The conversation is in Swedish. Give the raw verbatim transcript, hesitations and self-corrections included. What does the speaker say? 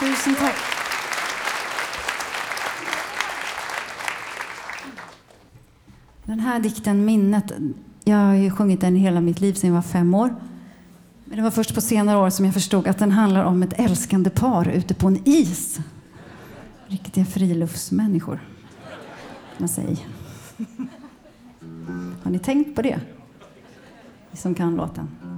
Tusen tack. Den här dikten, Minnet, jag har ju sjungit den hela mitt liv sedan jag var fem år. Men det var först på senare år som jag förstod att den handlar om ett älskande par ute på en is. Riktiga friluftsmänniskor, man säger. Har ni tänkt på det? Ni som kan låten.